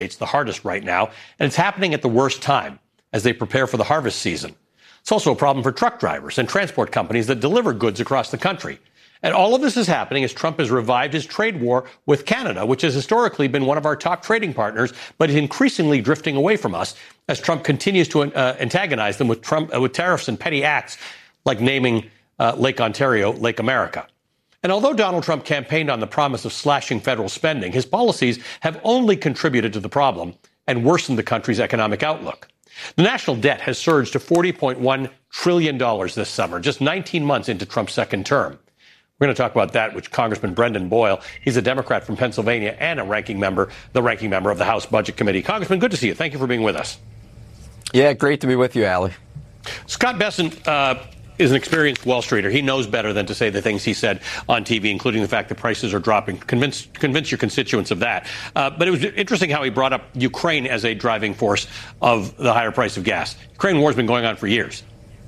It's the hardest right now, and it's happening at the worst time as they prepare for the harvest season. It's also a problem for truck drivers and transport companies that deliver goods across the country. And all of this is happening as Trump has revived his trade war with Canada, which has historically been one of our top trading partners, but is increasingly drifting away from us as Trump continues to antagonize them with tariffs and petty acts like naming Lake Ontario Lake America. And although Donald Trump campaigned on the promise of slashing federal spending, his policies have only contributed to the problem and worsened the country's economic outlook. The national debt has surged to $40.1 trillion this summer, just 19 months into Trump's second term. We're going to talk about that with Congressman Brendan Boyle. He's a Democrat from Pennsylvania and the ranking member of the House Budget Committee. Congressman, good to see you. Thank you for being with us. Yeah, great to be with you, Ali. Scott Bessent is an experienced Wall Streeter. He knows better than to say the things he said on TV, including the fact that prices are dropping. Convince your constituents of that. But it was interesting how he brought up Ukraine as a driving force of the higher price of gas. Ukraine war has been going on for years.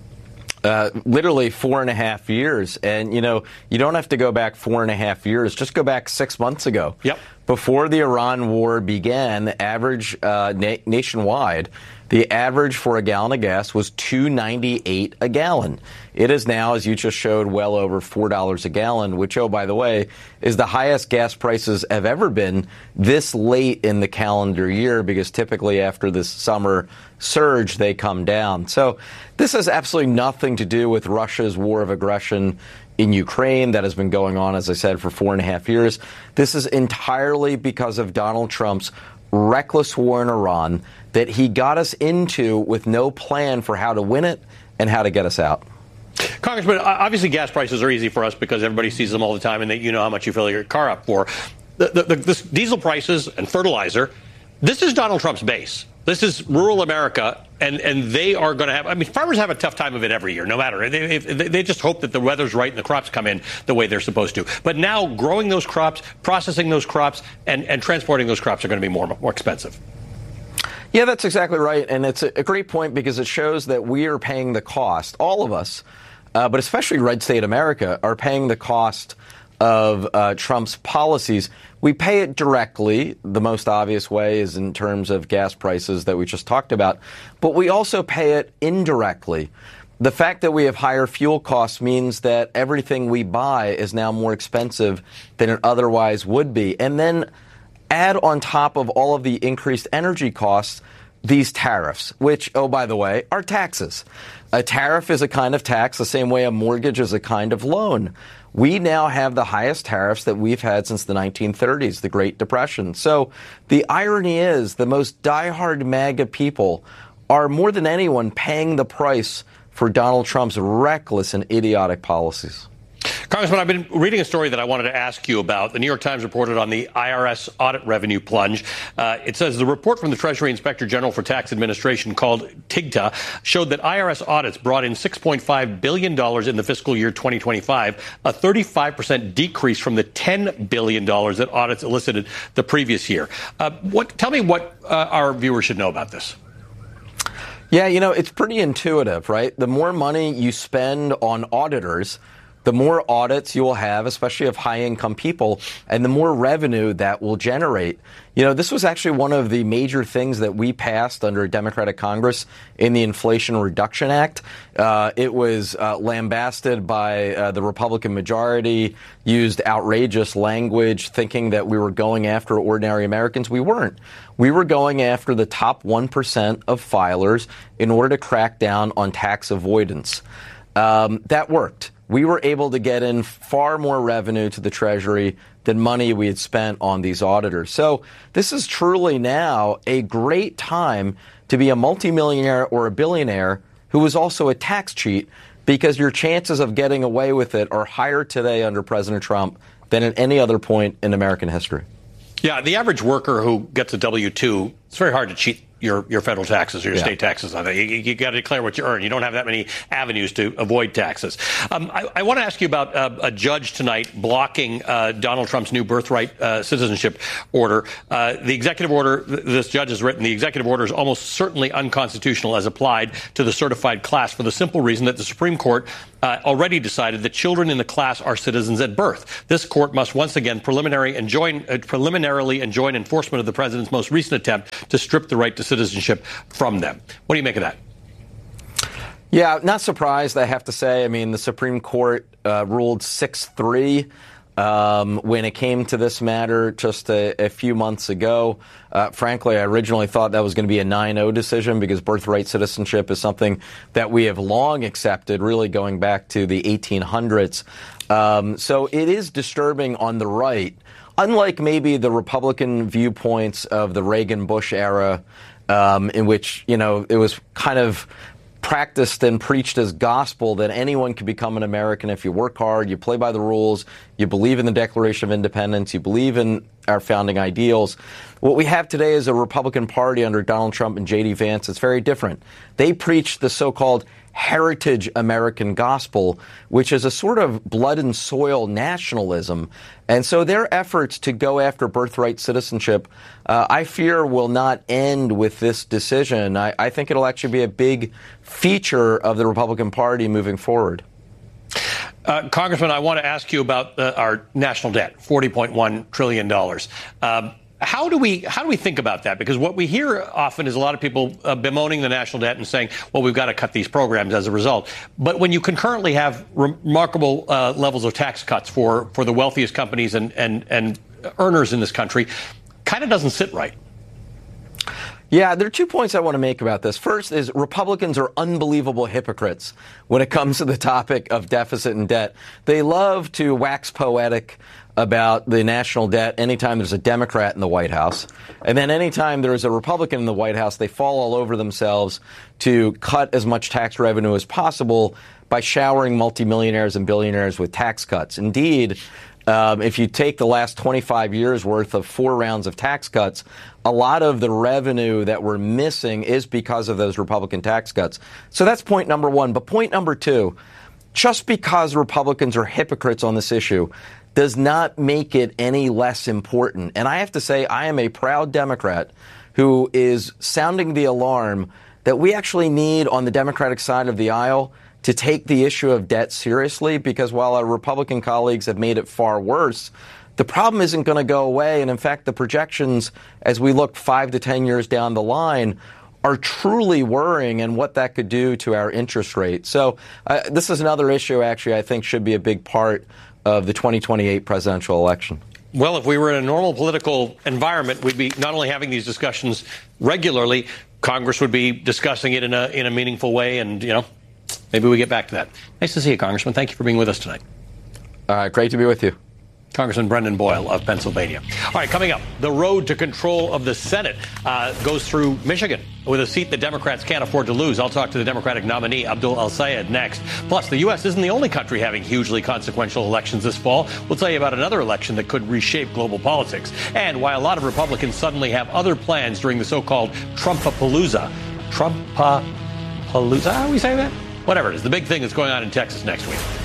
Literally 4.5 years. And, you don't have to go back 4.5 years. Just go back 6 months ago. Yep. Before the Iran war began, the average nationwide, the average for a gallon of gas was $2.98 a gallon. It is now, as you just showed, well over $4 a gallon, which, oh, by the way, is the highest gas prices have ever been this late in the calendar year, because typically after this summer surge, they come down. So this has absolutely nothing to do with Russia's war of aggression in Ukraine that has been going on, as I said, for 4.5 years. This is entirely because of Donald Trump's reckless war in Iran that he got us into with no plan for how to win it and how to get us out. Congressman, obviously gas prices are easy for us because everybody sees them all the time and you know how much you fill your car up for. This diesel prices and fertilizer, this is Donald Trump's base. This is rural America, and they are going to have, farmers have a tough time of it every year, no matter. They just hope that the weather's right and the crops come in the way they're supposed to. But now growing those crops, processing those crops, and transporting those crops are going to be more expensive. Yeah, that's exactly right. And it's a great point because it shows that we are paying the cost, all of us, but especially red state America, are paying the cost of Trump's policies. We pay it directly. The most obvious way is in terms of gas prices that we just talked about. But we also pay it indirectly. The fact that we have higher fuel costs means that everything we buy is now more expensive than it otherwise would be. And then add on top of all of the increased energy costs these tariffs, which, oh, by the way, are taxes. A tariff is a kind of tax the same way a mortgage is a kind of loan. We now have the highest tariffs that we've had since the 1930s, the Great Depression. So the irony is the most diehard MAGA people are more than anyone paying the price for Donald Trump's reckless and idiotic policies. Congressman, I've been reading a story that I wanted to ask you about. The New York Times reported on the IRS audit revenue plunge. It says the report from the Treasury Inspector General for Tax Administration, called TIGTA, showed that IRS audits brought in $6.5 billion in the fiscal year 2025, a 35% decrease from the $10 billion that audits elicited the previous year. Tell me what our viewers should know about this. Yeah, it's pretty intuitive, right? The more money you spend on auditors, the more audits you will have, especially of high-income people, and the more revenue that will generate. This was actually one of the major things that we passed under a Democratic Congress in the Inflation Reduction Act. It was lambasted by the Republican majority, used outrageous language, thinking that we were going after ordinary Americans. We weren't. We were going after the top 1% of filers in order to crack down on tax avoidance. That worked. We were able to get in far more revenue to the Treasury than money we had spent on these auditors. So this is truly now a great time to be a multimillionaire or a billionaire who is also a tax cheat, because your chances of getting away with it are higher today under President Trump than at any other point in American history. Yeah, the average worker who gets a W-2, it's very hard to cheat your federal taxes or your state taxes on that. You got to declare what you earn. You don't have that many avenues to avoid taxes. I want to ask you about a judge tonight blocking Donald Trump's new birthright citizenship order. The executive order, this judge has written, the executive order is almost certainly unconstitutional as applied to the certified class for the simple reason that the Supreme Court already decided that children in the class are citizens at birth. This court must once again preliminarily enjoin enforcement of the president's most recent attempt to strip the right to citizenship from them. What do you make of that? Yeah, not surprised, I have to say. I mean, the Supreme Court ruled 6-3 when it came to this matter just a few months ago. Frankly, I originally thought that was going to be a 9-0 decision because birthright citizenship is something that we have long accepted, really going back to the 1800s. So it is disturbing on the right. Unlike maybe the Republican viewpoints of the Reagan-Bush era, in which, it was kind of practiced and preached as gospel that anyone can become an American if you work hard, you play by the rules, you believe in the Declaration of Independence, you believe in our founding ideals. What we have today is a Republican Party under Donald Trump and J.D. Vance. It's very different. They preach the so-called heritage American gospel, which is a sort of blood and soil nationalism. And so their efforts to go after birthright citizenship, I fear, will not end with this decision. I think it'll actually be a big feature of the Republican Party moving forward. Congressman, I want to ask you about our national debt, $40.1 trillion. How do we think about that? Because what we hear often is a lot of people bemoaning the national debt and saying, well, we've got to cut these programs as a result. But when you concurrently have remarkable levels of tax cuts for the wealthiest companies and earners in this country, kind of doesn't sit right. Yeah, there are 2 points I want to make about this. First is Republicans are unbelievable hypocrites when it comes to the topic of deficit and debt. They love to wax poetic about the national debt anytime there's a Democrat in the White House. And then anytime there's a Republican in the White House, they fall all over themselves to cut as much tax revenue as possible by showering multimillionaires and billionaires with tax cuts. Indeed, if you take the last 25 years worth of 4 rounds of tax cuts, a lot of the revenue that we're missing is because of those Republican tax cuts. So that's point number one. But point number two, just because Republicans are hypocrites on this issue does not make it any less important. And I have to say, I am a proud Democrat who is sounding the alarm that we actually need on the Democratic side of the aisle to take the issue of debt seriously, because while our Republican colleagues have made it far worse, the problem isn't going to go away. And in fact, the projections as we look 5 to 10 years down the line are truly worrying, and what that could do to our interest rate. So this is another issue, actually, I think should be a big part of the 2028 presidential election. Well, if we were in a normal political environment, we'd be not only having these discussions regularly, Congress would be discussing it in a meaningful way, and, maybe we get back to that. Nice to see you, Congressman. Thank you for being with us tonight. Great to be with you. Congressman Brendan Boyle of Pennsylvania. All right, coming up, the road to control of the Senate goes through Michigan with a seat that Democrats can't afford to lose. I'll talk to the Democratic nominee, Abdul El-Sayed, next. Plus, the U.S. isn't the only country having hugely consequential elections this fall. We'll tell you about another election that could reshape global politics. And why a lot of Republicans suddenly have other plans during the so-called Trumpapalooza. Trumpapalooza? How are we saying that? Whatever it is. The big thing that's going on in Texas next week.